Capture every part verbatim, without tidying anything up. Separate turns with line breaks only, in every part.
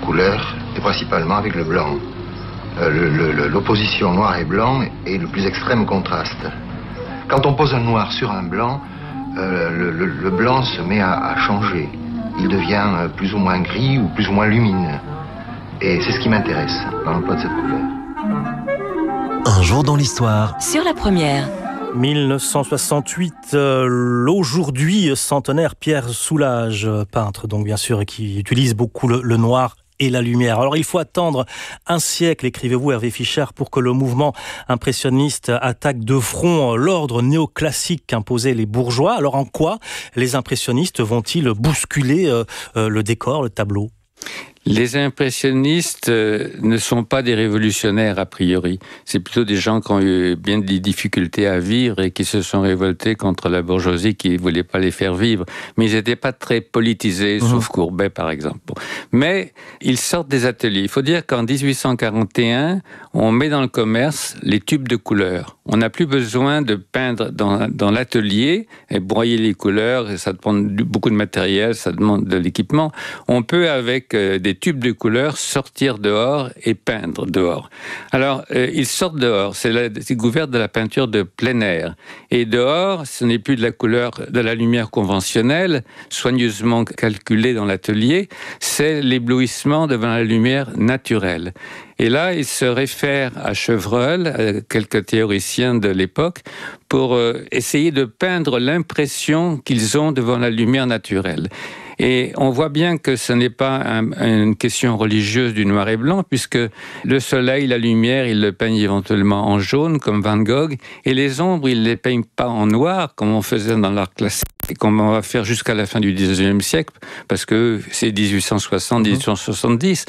couleurs, et principalement avec le blanc. Euh, le, le, l'opposition noir et blanc est le plus extrême contraste. Quand on pose un noir sur un blanc, euh, le, le, le blanc se met à, à changer. Il devient plus ou moins gris ou plus ou moins lumineux. Et c'est ce qui m'intéresse dans l'emploi de cette couleur.
Un jour dans l'histoire.
Sur la première.
mille neuf cent soixante-huit, euh, l'aujourd'hui centenaire Pierre Soulages, peintre donc bien sûr, et qui utilise beaucoup le, le noir et la lumière. Alors il faut attendre un siècle, écrivez-vous Hervé Fischer, pour que le mouvement impressionniste attaque de front l'ordre néoclassique qu'imposaient les bourgeois. Alors en quoi les impressionnistes vont-ils bousculer euh, euh, le décor, le tableau ?
Les impressionnistes euh, ne sont pas des révolutionnaires a priori. C'est plutôt des gens qui ont eu bien des difficultés à vivre et qui se sont révoltés contre la bourgeoisie qui ne voulait pas les faire vivre. Mais ils n'étaient pas très politisés, mmh. sauf Courbet par exemple. Bon. Mais ils sortent des ateliers. Il faut dire qu'en dix-huit cent quarante et un, on met dans le commerce les tubes de couleurs. On n'a plus besoin de peindre dans, dans l'atelier et broyer les couleurs. Ça demande beaucoup de matériel, ça demande de l'équipement. On peut avec euh, des tubes de couleurs sortir dehors et peindre dehors. Alors, euh, ils sortent dehors. C'est la découverte de la peinture de plein air. Et dehors, ce n'est plus de la couleur, de la lumière conventionnelle, soigneusement calculée dans l'atelier. C'est l'éblouissement devant la lumière naturelle. Et là, il se réfère à Chevreul, à quelques théoriciens de l'époque, pour euh, essayer de peindre l'impression qu'ils ont devant la lumière naturelle. Et on voit bien que ce n'est pas un, une question religieuse du noir et blanc, puisque le soleil, la lumière, ils le peignent éventuellement en jaune, comme Van Gogh, et les ombres, ils ne les peignent pas en noir, comme on faisait dans l'art classique, et comme on va faire jusqu'à la fin du dix-neuvième siècle, parce que c'est dix-huit cent soixante, dix-huit cent soixante-dix,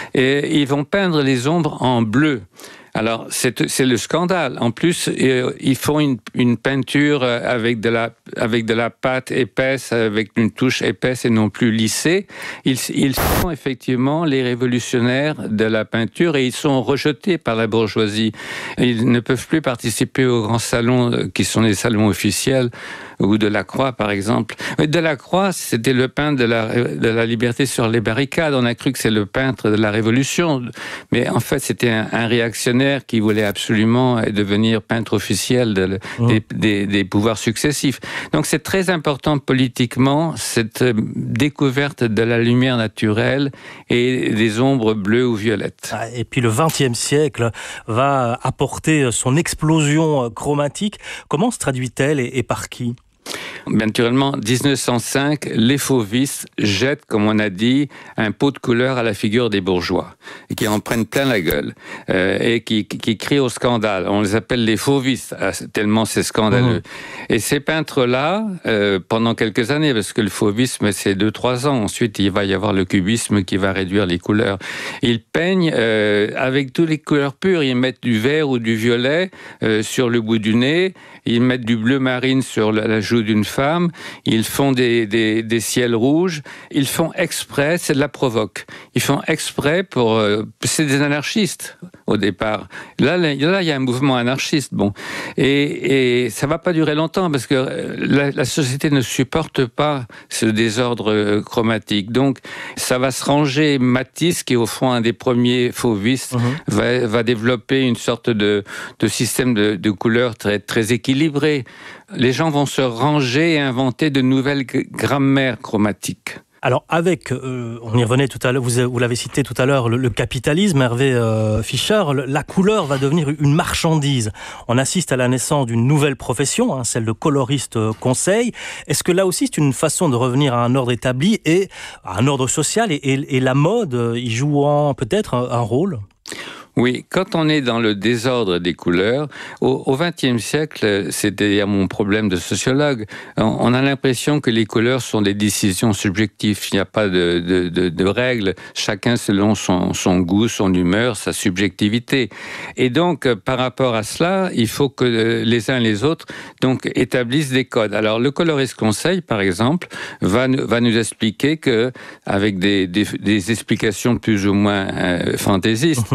et ils vont peindre les ombres en bleu. Alors, c'est, c'est le scandale. En plus, euh, ils font une, une peinture avec de la, avec de la pâte épaisse, avec une touche épaisse et non plus lissée. Ils, ils sont effectivement les révolutionnaires de la peinture et ils sont rejetés par la bourgeoisie. Ils ne peuvent plus participer aux grands salons qui sont les salons officiels, ou de Lacroix, par exemple. Mais Delacroix, c'était le peintre de la, de la liberté sur les barricades. On a cru que c'est le peintre de la Révolution. Mais en fait, c'était un, un réactionnaire qui voulait absolument devenir peintre officiel de, mmh. des, des, des pouvoirs successifs. Donc c'est très important politiquement, cette découverte de la lumière naturelle et des ombres bleues ou violettes.
Et puis le vingtième siècle va apporter son explosion chromatique. Comment se traduit-elle et, et par qui ?
Naturellement, dix-neuf cent cinq, les fauvistes jettent, comme on a dit, un pot de couleur à la figure des bourgeois, et qui en prennent plein la gueule, euh, et qui, qui crient au scandale. On les appelle les fauvistes, tellement c'est scandaleux. Mmh. Et ces peintres-là, euh, pendant quelques années, parce que le fauvisme, c'est deux, trois ans, ensuite il va y avoir le cubisme qui va réduire les couleurs. Ils peignent euh, avec toutes les couleurs pures, ils mettent du vert ou du violet euh, sur le bout du nez, ils mettent du bleu marine sur la, la joue d'une femme, ils font des, des, des ciels rouges, ils font exprès, c'est de la provoque. Ils font exprès pour... Euh, c'est des anarchistes, au départ. Là, là, là, il y a un mouvement anarchiste, bon. Et, et ça va pas durer longtemps, parce que la, la société ne supporte pas ce désordre chromatique. Donc, ça va se ranger. Matisse, qui est au fond un des premiers fauvistes, mmh. va, va développer une sorte de, de système de, de couleurs très, très équilibré. Les gens vont se ranger et inventer de nouvelles grammaires chromatiques.
Alors avec, euh, on y revenait tout à l'heure, vous, vous l'avez cité tout à l'heure, le, le capitalisme, Hervé euh, Fischer, le, la couleur va devenir une marchandise. On assiste à la naissance d'une nouvelle profession, hein, celle de coloriste conseil. Est-ce que là aussi c'est une façon de revenir à un ordre établi et à un ordre social et, et, et la mode y jouant peut-être un, un rôle ?
Oui, quand on est dans le désordre des couleurs, au vingtième siècle, c'était mon problème de sociologue, on a l'impression que les couleurs sont des décisions subjectives. Il n'y a pas de, de, de, de règles, chacun selon son, son goût, son humeur, sa subjectivité. Et donc, par rapport à cela, il faut que les uns et les autres donc, établissent des codes. Alors, le coloriste conseil, par exemple, va, va nous expliquer que, avec des, des, des explications plus ou moins euh, fantaisistes, que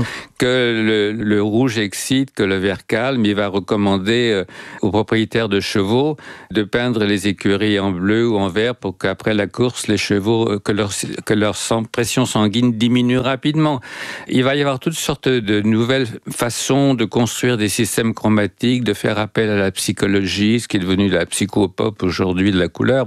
que le, le rouge excite, que le vert calme. Il va recommander euh, aux propriétaires de chevaux de peindre les écuries en bleu ou en vert pour qu'après la course, les chevaux, euh, que leur, que leur sang, pression sanguine diminue rapidement. Il va y avoir toutes sortes de nouvelles façons de construire des systèmes chromatiques, de faire appel à la psychologie, ce qui est devenu la psychopop aujourd'hui de la couleur.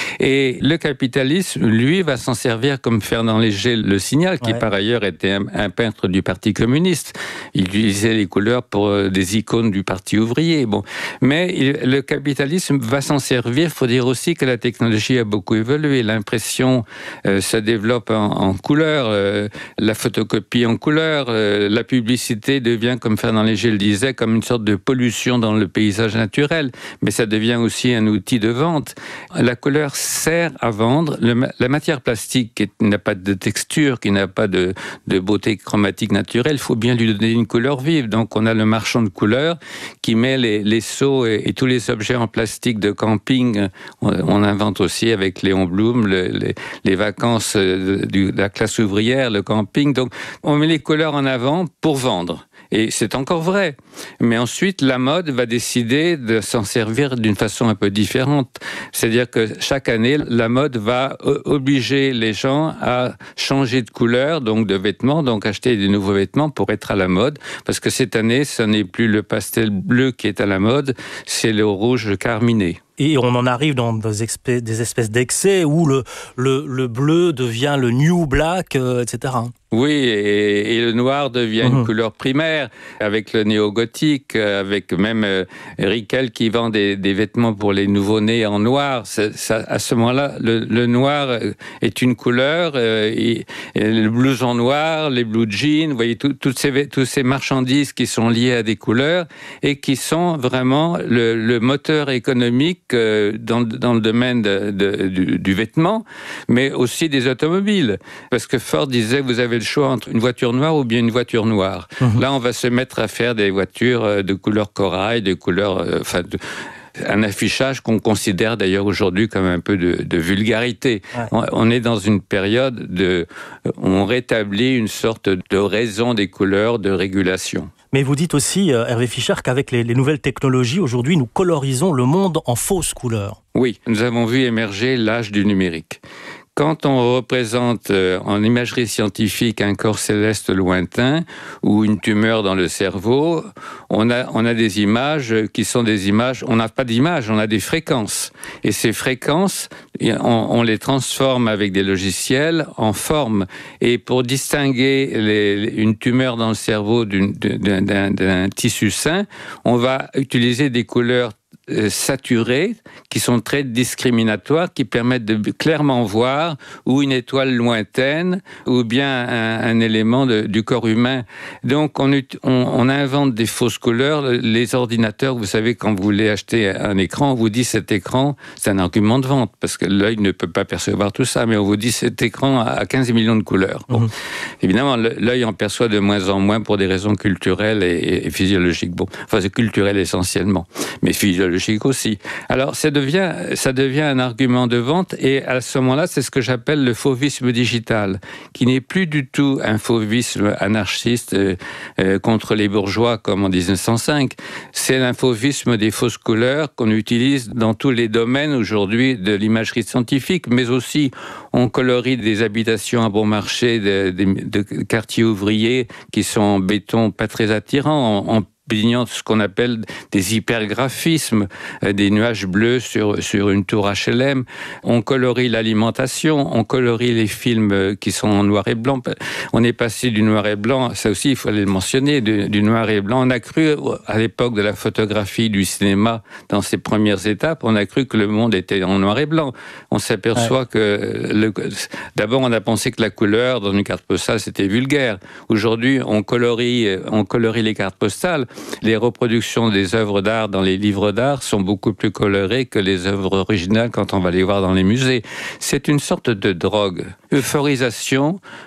Et le capitalisme, lui, va s'en servir comme Fernand Léger le signale, qui ouais. par ailleurs était un, un peintre du Parti communiste. Il utilisait les couleurs pour euh, des icônes du Parti ouvrier. Bon. Mais il, le capitalisme va s'en servir. Il faut dire aussi que la technologie a beaucoup évolué. L'impression euh, se développe en, en couleur, euh, la photocopie en couleur, euh, la publicité devient, comme Fernand Léger le disait, comme une sorte de pollution dans le paysage naturel. Mais ça devient aussi un outil de vente. La couleur sert à vendre. Le, la matière plastique qui n'a pas de texture, qui n'a pas de, de beauté chromatique naturelle, il faut bien lui donner une couleur vive. Donc on a le marchand de couleurs qui met les, les seaux et, et tous les objets en plastique de camping. On, on invente aussi avec Léon Blum le, les, les vacances de, de la classe ouvrière, le camping. Donc on met les couleurs en avant pour vendre. Et c'est encore vrai. Mais ensuite, la mode va décider de s'en servir d'une façon un peu différente. C'est-à-dire que chaque année, la mode va obliger les gens à changer de couleur, donc de vêtements, donc acheter des nouveaux vêtements pour être à la mode. Parce que cette année, ce n'est plus le pastel bleu qui est à la mode, c'est le rouge carminé.
Et on en arrive dans des espèces, des espèces d'excès où le, le, le bleu devient le new black, euh, et cetera.
Oui, et, et le noir devient mmh. une couleur primaire, avec le néo-gothique, avec même euh, Riquel qui vend des, des vêtements pour les nouveau-nés en noir. Ça, ça, à ce moment-là, le, le noir est une couleur, euh, et, et le blouson noir, les blue jeans, vous voyez, tout, toutes ces, toutes ces marchandises qui sont liées à des couleurs et qui sont vraiment le, le moteur économique Dans, dans le domaine de, de, du, du vêtement, mais aussi des automobiles. Parce que Ford disait, vous avez le choix entre une voiture noire ou bien une voiture noire. Mmh. Là, on va se mettre à faire des voitures de couleur corail, de couleur... Euh, enfin, de, un affichage qu'on considère d'ailleurs aujourd'hui comme un peu de, de vulgarité. Ouais. On, on est dans une période de... On rétablit une sorte de raison des couleurs, de régulation.
Mais vous dites aussi, euh, Hervé Fischer, qu'avec les, les nouvelles technologies, aujourd'hui, nous colorisons le monde en fausses couleurs.
Oui, nous avons vu émerger l'âge du numérique. Quand on représente euh, en imagerie scientifique un corps céleste lointain ou une tumeur dans le cerveau, on a, on a des images qui sont des images, on n'a pas d'images, on a des fréquences. Et ces fréquences, on, on les transforme avec des logiciels en formes. Et pour distinguer les, une tumeur dans le cerveau d'une, d'un, d'un, d'un tissu sain, on va utiliser des couleurs saturées, qui sont très discriminatoires, qui permettent de clairement voir où une étoile lointaine, ou bien un, un élément de, du corps humain. Donc on, on, on invente des fausses couleurs. Les ordinateurs, vous savez, quand vous voulez acheter un écran, on vous dit cet écran, c'est un argument de vente, parce que l'œil ne peut pas percevoir tout ça, mais on vous dit cet écran a quinze millions de couleurs. Bon. Mmh. Évidemment, l'œil en perçoit de moins en moins pour des raisons culturelles et, et physiologiques. Bon, enfin c'est culturel essentiellement, mais physiologique aussi. Alors, ça devient, ça devient un argument de vente et à ce moment-là, c'est ce que j'appelle le fauvisme digital, qui n'est plus du tout un fauvisme anarchiste euh, euh, contre les bourgeois comme en dix-neuf cent cinq. C'est un fauvisme des fausses couleurs qu'on utilise dans tous les domaines aujourd'hui de l'imagerie scientifique, mais aussi on colorie des habitations à bon marché, de, de, de quartiers ouvriers qui sont en béton pas très attirants, en, en Bignant ce qu'on appelle des hypergraphismes, des nuages bleus sur, sur une tour H L M. On colorie l'alimentation, on colorie les films qui sont en noir et blanc. On est passé du noir et blanc, ça aussi il fallait le mentionner, du, du noir et blanc. On a cru, à l'époque de la photographie, du cinéma, dans ses premières étapes, on a cru que le monde était en noir et blanc. On s'aperçoit ouais. que... Le, d'abord, on a pensé que la couleur dans une carte postale, c'était vulgaire. Aujourd'hui, on colorie, on colorie les cartes postales. Les reproductions des œuvres d'art dans les livres d'art sont beaucoup plus colorées que les œuvres originales quand on va les voir dans les musées. C'est une sorte de drogue. Euphorisation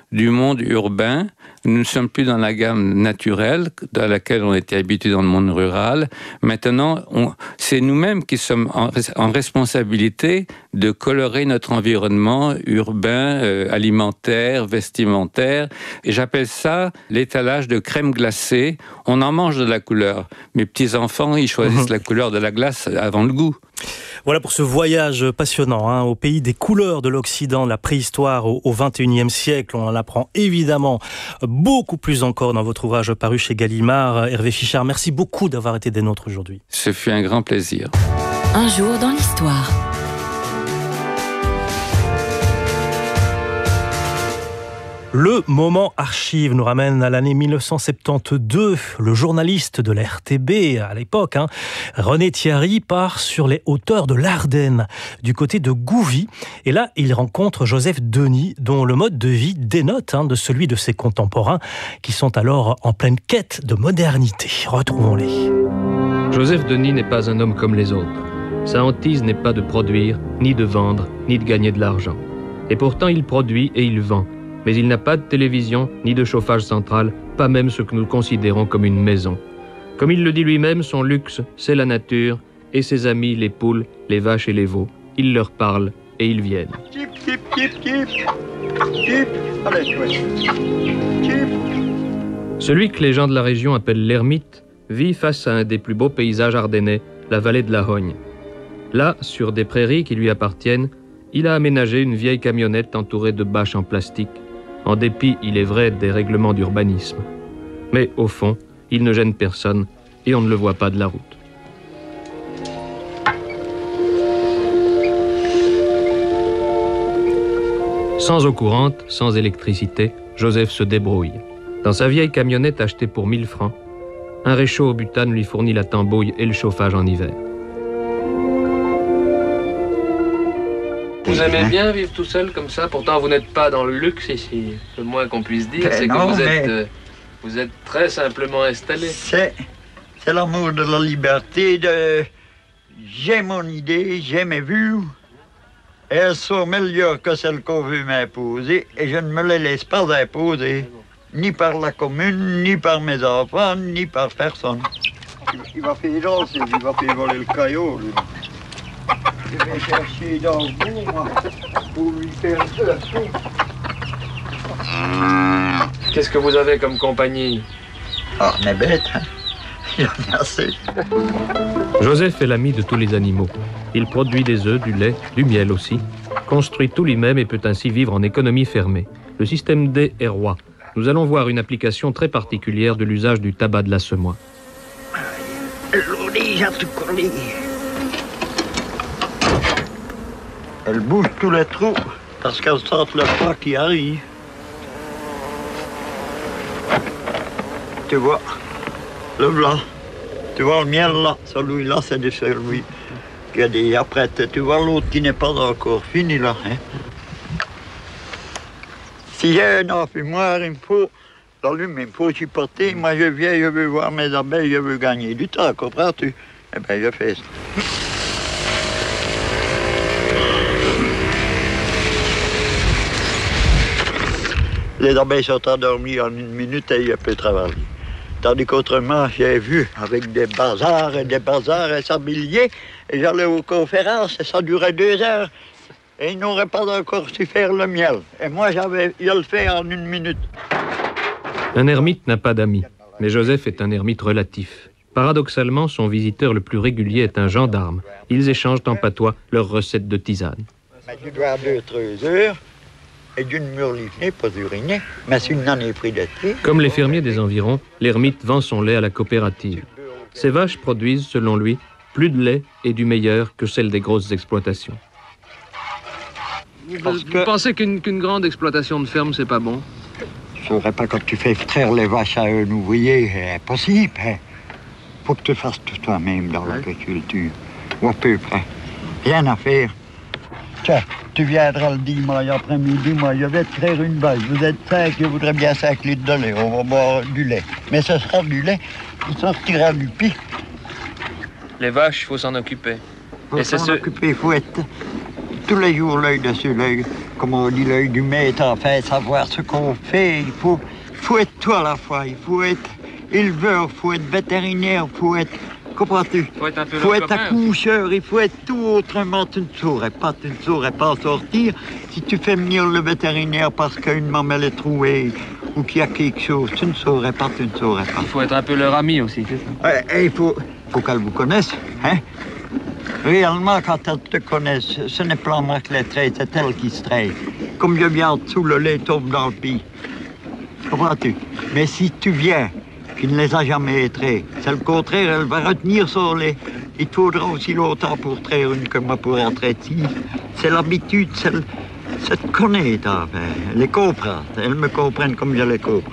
du monde urbain. Nous ne sommes plus dans la gamme naturelle dans laquelle on était habitué dans le monde rural. Maintenant, on, c'est nous-mêmes qui sommes en, en responsabilité de colorer notre environnement urbain, euh, alimentaire, vestimentaire. Et j'appelle ça l'étalage de crème glacée. On en mange de la couleur. Mes petits-enfants, ils choisissent mmh. la couleur de la glace avant le goût.
Voilà pour ce voyage passionnant hein, au pays des couleurs de l'Occident, de la préhistoire au, au vingt et unième siècle. On en apprend évidemment beaucoup plus encore dans votre ouvrage paru chez Gallimard. Hervé Fichard, merci beaucoup d'avoir été des nôtres aujourd'hui.
Ce fut un grand plaisir.
Un jour dans l'histoire.
Le moment archive nous ramène à l'année mille neuf cent soixante-douze. Le journaliste de la R T B à l'époque, hein, René Thierry, part sur les hauteurs de l'Ardenne, du côté de Gouvy. Et là, il rencontre Joseph Denis, dont le mode de vie dénote hein, de celui de ses contemporains, qui sont alors en pleine quête de modernité. Retrouvons-les.
Joseph Denis n'est pas un homme comme les autres. Sa hantise n'est pas de produire, ni de vendre, ni de gagner de l'argent. Et pourtant, il produit et il vend. Mais il n'a pas de télévision, ni de chauffage central, pas même ce que nous considérons comme une maison. Comme il le dit lui-même, son luxe, c'est la nature, et ses amis, les poules, les vaches et les veaux. Il leur parle, et ils viennent. Tip, tip, tip, tip. Tip. Allez, tip. Celui que les gens de la région appellent l'ermite vit face à un des plus beaux paysages ardennais, la vallée de la Hogne. Là, sur des prairies qui lui appartiennent, il a aménagé une vieille camionnette entourée de bâches en plastique, en dépit, il est vrai, des règlements d'urbanisme. Mais au fond, il ne gêne personne et on ne le voit pas de la route. Sans eau courante, sans électricité, Joseph se débrouille. Dans sa vieille camionnette achetée pour mille francs, un réchaud au butane lui fournit la tambouille et le chauffage en hiver. Vous aimez bien vivre tout seul comme ça? Pourtant, vous n'êtes pas dans le luxe ici. Le moins qu'on puisse dire, c'est que non, vous, êtes, euh, vous êtes très simplement installé.
C'est, c'est l'amour de la liberté. De... J'ai mon idée, j'ai mes vues. Et elles sont meilleures que celles qu'on veut m'imposer. Et je ne me les laisse pas imposer. Ni par la commune, ni par mes enfants, ni par personne. Il va faire danser, il va faire voler le caillot, lui. Je vais chercher dans le bout, moi, pour lui faire ça.
Qu'est-ce que vous avez comme compagnie?
Ah, mais bête, hein? Il y en a assez.
Joseph est l'ami de tous les animaux. Il produit des œufs, du lait, du miel aussi, construit tout lui-même et peut ainsi vivre en économie fermée. Le système D est roi. Nous allons voir une application très particulière de l'usage du tabac de la semoie.
L'eau déjà tout collé. Elle bouge tous les trous parce qu'elle sent le froid qui arrive. Tu vois, le blanc. Tu vois le miel là, celui-là c'est de celui qui a déjà prêté. Tu vois l'autre qui n'est pas encore fini là. Hein? Si j'ai un enfumoir, il me faut l'allumer, il me faut supporter. Moi je viens, je veux voir mes abeilles, je veux gagner du temps, comprends-tu? Eh bien je fais ça. Les abeilles sont endormies en une minute et je peux travailler. Tandis qu'autrement, j'ai vu avec des bazars et des bazars et sabliers, et j'allais aux conférences et ça durait deux heures. Et ils n'auraient pas encore su faire le miel. Et moi, j'avais, je le fais en une minute.
Un ermite n'a pas d'amis, mais Joseph est un ermite relatif. Paradoxalement, son visiteur le plus régulier est un gendarme. Ils échangent en patois leurs recettes de tisane.
Mais tu dois deux, trois heures. Et d'une murlifinée, pas uriner, mais c'est une année pris d'être.
Comme les fermiers des environs, l'ermite vend son lait à la coopérative. Ces vaches produisent, selon lui, plus de lait et du meilleur que celles des grosses exploitations. Vous, vous que... pensez qu'une, qu'une grande exploitation de ferme, c'est pas bon?
Je ne saurais pas quand tu fais traire les vaches à un ouvrier, c'est impossible. Hein. Faut que tu fasses tout toi-même dans l'agriculture, ou à peu près. Rien à faire. Tiens, tu viendras le dimanche après-midi, moi je vais te faire une vache. Vous êtes cinq, je voudrais bien cinq litres de lait. On va boire du lait. Mais ce sera du lait qui sortira du pis.
Les vaches, il faut s'en occuper.
Il faut s'en occuper, il faut être tous les jours l'œil dessus l'œil. comme on dit, l'œil du maître, enfin, savoir ce qu'on fait. Il faut, faut être tout à la fois. Il faut être éleveur, il faut être vétérinaire, il faut être... Comprends-tu?
Il faut être un peu
Il faut être accoucheur, il faut être tout, autrement tu ne saurais pas, tu ne saurais pas sortir. Si tu fais venir le vétérinaire parce qu'une mamelle est trouée ou qu'il y a quelque chose, tu ne saurais pas, tu ne saurais pas.
Il faut être un peu leur ami aussi, c'est ça?
Et il faut, faut qu'elle vous connaisse, hein? Réellement, quand elle te connaît, ce n'est pas moi qui les traite, c'est elle qui se traite. Comme je viens en dessous, le lait tombe dans le pis. Comprends-tu? Mais si tu viens, qui ne les a jamais traites, c'est le contraire, elle va retenir son lait. Il te faudra aussi longtemps pour traire une que moi pour en traiter. C'est l'habitude, c'est le, c'est de connaître, enfin. Elle les comprend, elles me comprennent comme je les comprends.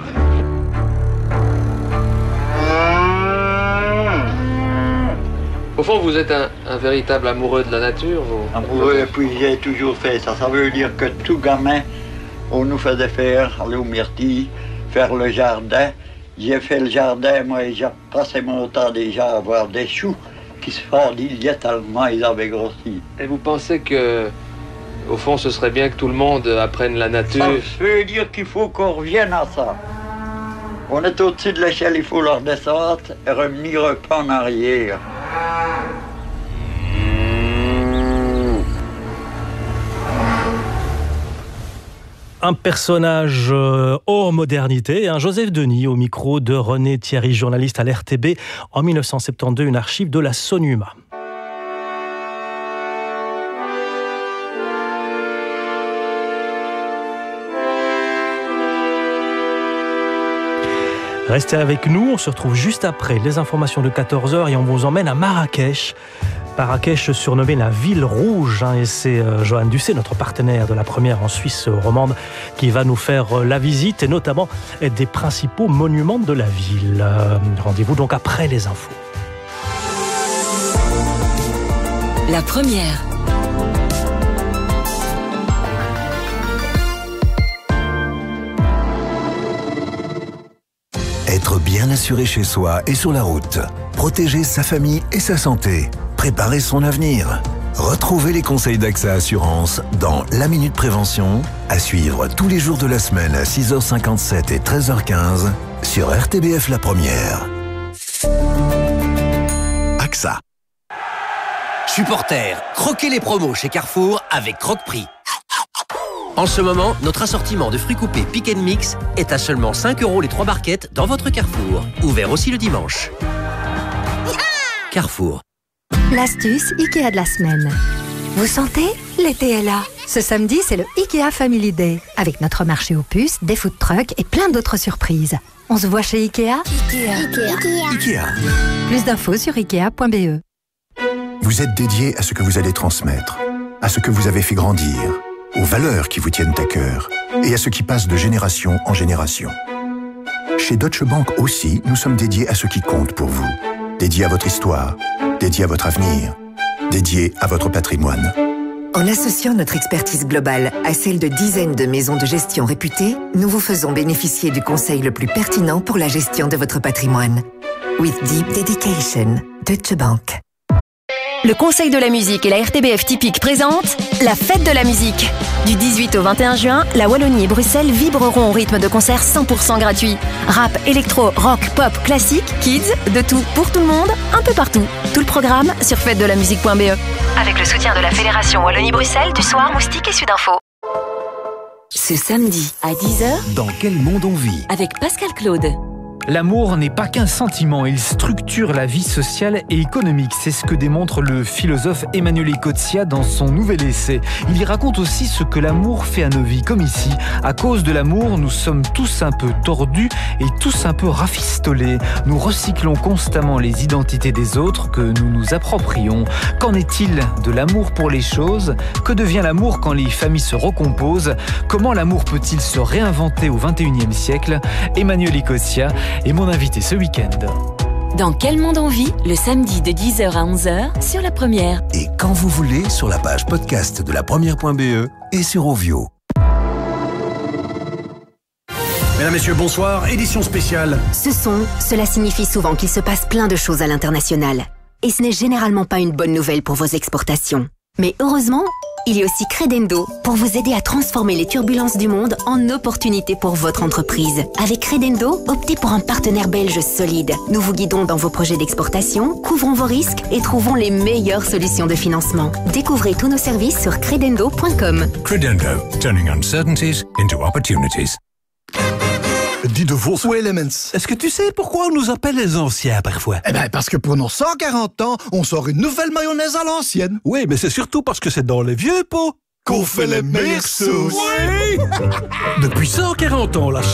Au fond, vous êtes un, un véritable amoureux de la nature, vous?
Amoureux, et puis j'ai toujours fait ça. Ça veut dire que tout gamin, on nous faisait faire, aller au myrtille, faire le jardin. J'ai fait le jardin, moi, et j'ai passé mon temps déjà à avoir des choux qui se fendilliaient tellement ils avaient grossi.
Et vous pensez que, au fond, ce serait bien que tout le monde apprenne la nature?
Ça veut dire qu'il faut qu'on revienne à ça. On est au-dessus de l'échelle, il faut leur descendre et revenir un peu en arrière.
Un personnage euh, hors modernité, hein, Joseph Denis au micro de René Thierry, journaliste à l'R T B en mille neuf cent soixante-douze, une archive de la Sonuma. Restez avec nous, on se retrouve juste après les informations de quatorze heures et on vous emmène à Marrakech. Marrakech, surnommée la ville rouge, hein, et c'est euh, Johan Ducé, notre partenaire de la première en Suisse romande, qui va nous faire euh, la visite et notamment euh, des principaux monuments de la ville. Euh, rendez-vous donc après les infos.
La première.
Être bien assuré chez soi et sur la route. Protéger sa famille et sa santé. Préparer son avenir. Retrouvez les conseils d'A X A Assurance dans La Minute Prévention, à suivre tous les jours de la semaine à six heures cinquante-sept et treize heures quinze sur R T B F La Première. A X A.
Supporters, croquez les promos chez Carrefour avec Croque-Prix. En ce moment, notre assortiment de fruits coupés Pick and Mix est à seulement cinq euros les trois barquettes dans votre Carrefour. Ouvert aussi le dimanche. Carrefour.
L'astuce Ikea de la semaine. Vous sentez? L'été est là. Ce samedi, c'est le Ikea Family Day. Avec notre marché aux puces, des food trucks et plein d'autres surprises. On se voit chez Ikea?
Ikea. Ikea. Ikea.
Plus d'infos sur ikea point b e.
Vous êtes dédié à ce que vous allez transmettre, à ce que vous avez fait grandir, aux valeurs qui vous tiennent à cœur et à ce qui passe de génération en génération. Chez Deutsche Bank aussi, nous sommes dédiés à ce qui compte pour vous. Dédiés à votre histoire, dédiés à votre avenir, dédiés à votre patrimoine.
En associant notre expertise globale à celle de dizaines de maisons de gestion réputées, nous vous faisons bénéficier du conseil le plus pertinent pour la gestion de votre patrimoine. With deep dedication, Deutsche Bank.
Le Conseil de la musique et la R T B F Typique présentent la Fête de la musique. Du dix-huit au vingt et un juin, la Wallonie et Bruxelles vibreront au rythme de concerts cent pour cent gratuits. Rap, électro, rock, pop, classique, kids, de tout pour tout le monde, un peu partout. Tout le programme sur fête de la musique point b e. Avec le soutien de la Fédération Wallonie-Bruxelles, du Soir, Moustique et Sudinfo.
Ce samedi à dix heures,
Dans quel monde on vit?
avec Pascal Claude.
L'amour n'est pas qu'un sentiment, il structure la vie sociale et économique. C'est ce que démontre le philosophe Emanuele Cozzia dans son nouvel essai. Il y raconte aussi ce que l'amour fait à nos vies, comme ici. À cause de l'amour, nous sommes tous un peu tordus et tous un peu rafistolés. Nous recyclons constamment les identités des autres que nous nous approprions. Qu'en est-il de l'amour pour les choses? Que devient l'amour quand les familles se recomposent? Comment l'amour peut-il se réinventer au vingt et unième siècle? Emanuele Cozzia est mon invité ce week-end.
Dans quel monde on vit, le samedi de dix heures à onze heures sur La Première.
Et quand vous voulez, sur la page podcast de la première point b e et sur Ovio.
Mesdames, Messieurs, bonsoir. Édition spéciale.
Ce son, cela signifie souvent qu'il se passe plein de choses à l'international. Et ce n'est généralement pas une bonne nouvelle pour vos exportations. Mais heureusement, il y a aussi Credendo pour vous aider à transformer les turbulences du monde en opportunités pour votre entreprise. Avec Credendo, optez pour un partenaire belge solide. Nous vous guidons dans vos projets d'exportation, couvrons vos risques et trouvons les meilleures solutions de financement. Découvrez tous nos services sur credendo point com.
Credendo, turning uncertainties into opportunities.
Dis de vos Elements. Est-ce que tu sais pourquoi on nous appelle les anciens parfois?
Eh ben parce que pour nos cent quarante ans, on sort une nouvelle mayonnaise à l'ancienne.
Oui, mais c'est surtout parce que c'est dans les vieux pots
qu'on fait les meilleures sauces.
Oui. Depuis cent quarante ans, la